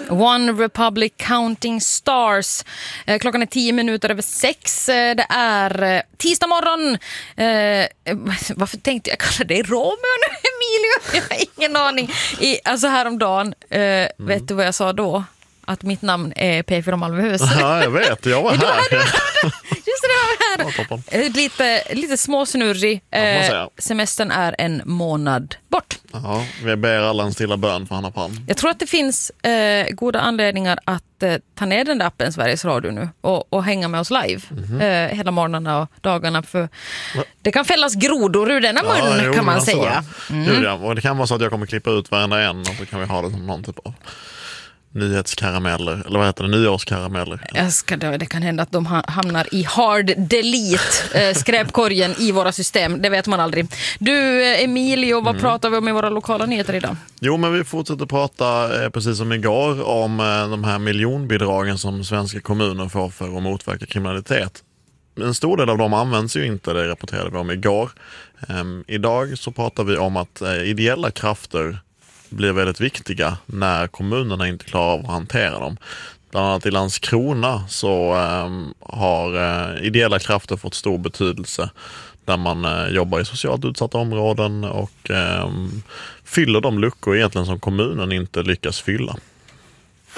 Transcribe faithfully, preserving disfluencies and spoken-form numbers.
One Republic Counting Stars. Eh, klockan är tio minuter över sex. Eh, det är eh, tisdag morgon. Eh, varför tänkte jag kalla dig Romeo nu, Emilio? Jag har ingen aning. I, alltså häromdagen, eh, mm. vet du vad jag sa då? Att mitt namn är P fyra Malmöhus. Ja, jag vet. Jag var här. Just det, det var här. Lite, lite småsnurrig. Eh, semestern är en månad bort. Ja, vi ber alla en stilla bön för Hanna Palm. Jag tror att det finns eh, goda anledningar att eh, ta ner den där appen Sveriges Radio nu och, och hänga med oss live mm-hmm. eh, hela morgnarna och dagarna. För Va? Det kan fällas grodor ur denna ja, mun, jo, kan man säga. Mm. Gud, ja. Och det kan vara så att jag kommer klippa ut varenda en och så kan vi ha det som någon typ av nyhetskarameller, eller vad heter det, nyårskarameller. Jag ska då, det kan hända att de hamnar i hard delete eh, skräpkorgen i våra system, det vet man aldrig. Du Emilio, vad mm. pratar vi om i våra lokala nyheter idag? Jo, men vi fortsätter prata eh, precis som igår om eh, de här miljonbidragen som svenska kommuner får för att motverka kriminalitet. En stor del av dem används ju inte, det rapporterade vi om igår. Ehm, idag så pratar vi om att eh, ideella krafter blir väldigt viktiga när kommunerna inte klarar av att hantera dem. Bland annat i Landskrona så um, har uh, ideella krafter fått stor betydelse där man uh, jobbar i socialt utsatta områden och um, fyller de luckor egentligen som kommunen inte lyckas fylla.